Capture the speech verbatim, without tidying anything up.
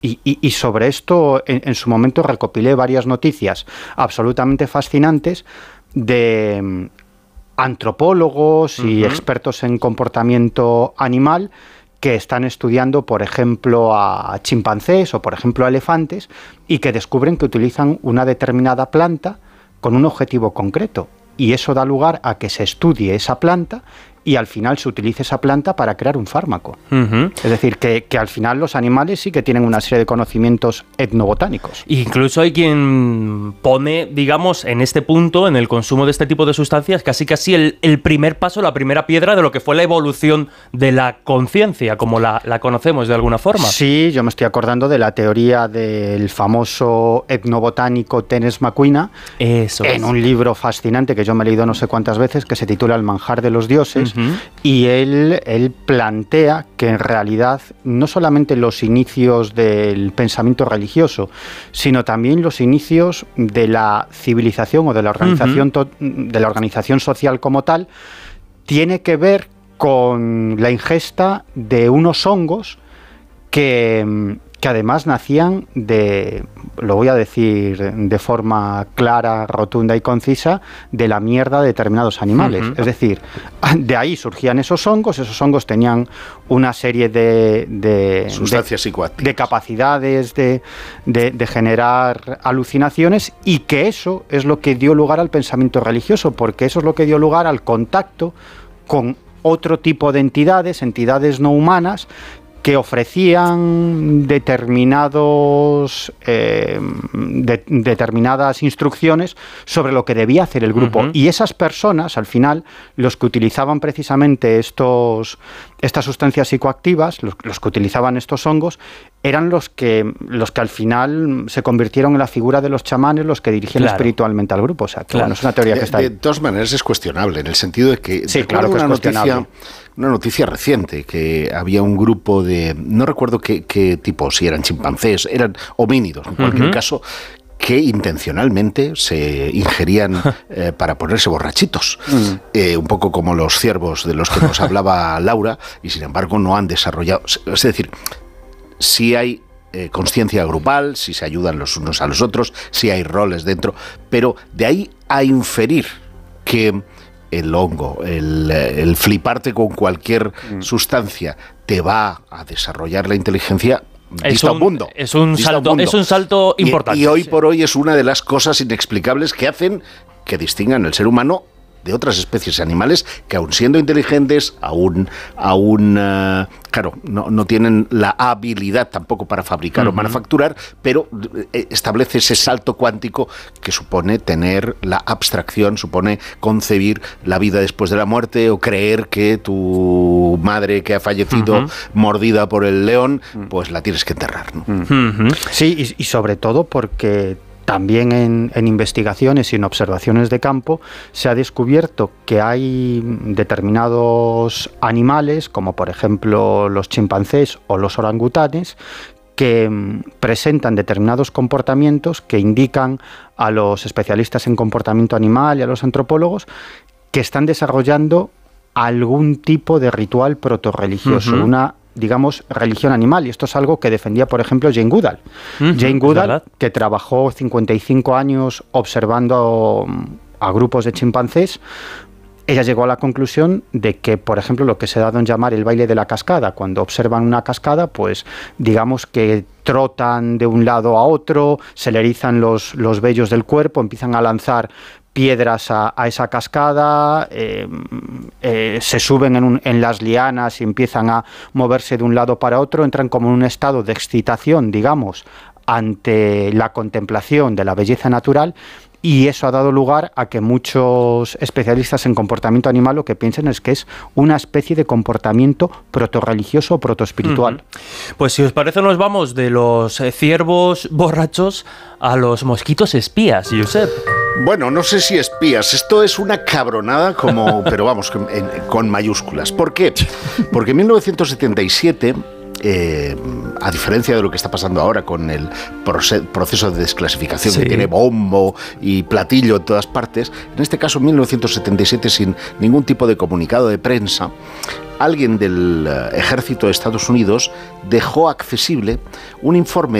Y, y, y sobre esto, en, en su momento, recopilé varias noticias absolutamente fascinantes de antropólogos y uh-huh. expertos en comportamiento animal que están estudiando, por ejemplo, a chimpancés o, por ejemplo, a elefantes, y que descubren que utilizan una determinada planta con un objetivo concreto. Y eso da lugar a que se estudie esa planta y al final se utilice esa planta para crear un fármaco. Uh-huh. Es decir, que, que al final los animales sí que tienen una serie de conocimientos etnobotánicos. Incluso hay quien pone, digamos, en este punto, en el consumo de este tipo de sustancias, casi casi el, el primer paso, la primera piedra de lo que fue la evolución de la conciencia, como la, la conocemos de alguna forma. Sí, yo me estoy acordando de la teoría del famoso etnobotánico Terence McQueen, Eso en es. un libro fascinante que yo me he leído no sé cuántas veces, que se titula El manjar de los dioses. Uh-huh. Y él, él plantea que en realidad no solamente los inicios del pensamiento religioso, sino también los inicios de la civilización o de la organización, uh-huh. de la organización social como tal, tiene que ver con la ingesta de unos hongos que, que además nacían de, lo voy a decir de forma clara, rotunda y concisa, de la mierda de determinados animales. Uh-huh. Es decir, de ahí surgían esos hongos, esos hongos tenían una serie de, de sustancias de, psicoactivas, de capacidades de, de, de generar alucinaciones, y que eso es lo que dio lugar al pensamiento religioso, porque eso es lo que dio lugar al contacto con otro tipo de entidades, entidades no humanas, que ofrecían determinados eh, de, determinadas instrucciones sobre lo que debía hacer el grupo. Uh-huh. Y esas personas, al final, los que utilizaban precisamente estos, estas sustancias psicoactivas, los, los que utilizaban estos hongos, eran los que, los que al final se convirtieron en la figura de los chamanes, los que dirigían claro. espiritualmente al grupo. O sea, que, claro. bueno, es una teoría que de, está de ahí. De todas maneras es cuestionable, en el sentido de que... Sí, claro que es una cuestionable. Noticia, una noticia reciente, que había un grupo de... No recuerdo qué, qué tipo, si eran chimpancés, eran homínidos, en cualquier uh-huh. caso, que intencionalmente se ingerían eh, para ponerse borrachitos. Mm. Eh, un poco como los ciervos de los que nos hablaba Laura, y sin embargo no han desarrollado... Es decir, si hay eh, consciencia grupal, si se ayudan los unos a los otros, si hay roles dentro, pero de ahí a inferir que el hongo, el, el fliparte con cualquier mm. sustancia te va a desarrollar la inteligencia... Es un, mundo, es, un salto, es un salto importante. Y, y hoy sí. por hoy es una de las cosas inexplicables que hacen que distingan el ser humano de otras especies animales que, aun siendo inteligentes, aún, aún uh, claro, no, no tienen la habilidad tampoco para fabricar uh-huh. o manufacturar, pero establece ese salto cuántico que supone tener la abstracción, supone concebir la vida después de la muerte, o creer que tu madre que ha fallecido uh-huh. mordida por el león, pues la tienes que enterrar, ¿no? Uh-huh. Sí, y, y sobre todo porque también en, en investigaciones y en observaciones de campo se ha descubierto que hay determinados animales, como por ejemplo los chimpancés o los orangutanes, que presentan determinados comportamientos que indican a los especialistas en comportamiento animal y a los antropólogos que están desarrollando algún tipo de ritual protorreligioso, uh-huh. una digamos, religión animal, y esto es algo que defendía, por ejemplo, Jane Goodall. Uh-huh, Jane Goodall, que trabajó cincuenta y cinco años observando a grupos de chimpancés, ella llegó a la conclusión de que, por ejemplo, lo que se ha dado en llamar el baile de la cascada, cuando observan una cascada, pues digamos que trotan de un lado a otro, se le erizan los, los vellos del cuerpo, empiezan a lanzar piedras a, a esa cascada, eh, eh, se suben en, un, en las lianas y empiezan a moverse de un lado para otro, entran como en un estado de excitación, digamos, ante la contemplación de la belleza natural, y eso ha dado lugar a que muchos especialistas en comportamiento animal lo que piensen es que es una especie de comportamiento protorreligioso o protoespiritual. Uh-huh. Pues si os parece nos vamos de los eh, ciervos borrachos a los mosquitos espías, Josep. Bueno, no sé si espías, esto es una cabronada como, pero vamos, en, con mayúsculas. ¿Por qué? Porque en mil novecientos setenta y siete eh, a diferencia de lo que está pasando ahora con el proceso de desclasificación, sí, que tiene bombo y platillo en todas partes, en este caso en mil novecientos setenta y siete, sin ningún tipo de comunicado de prensa, alguien del ejército de Estados Unidos dejó accesible un informe